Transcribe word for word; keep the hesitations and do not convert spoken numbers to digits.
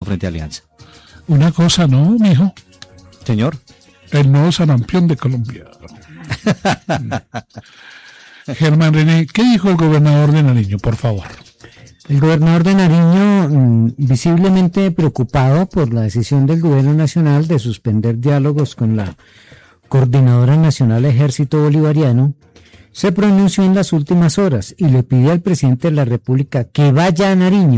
Frente Alianza. Una cosa no, mijo. Señor. El nuevo sarampión de Colombia. Germán René, ¿qué dijo el gobernador de Nariño, por favor? El gobernador de Nariño, mmm, visiblemente preocupado por la decisión del gobierno nacional de suspender diálogos con la Coordinadora Nacional Ejército Bolivariano, se pronunció en las últimas horas y le pidió al presidente de la República que vaya a Nariño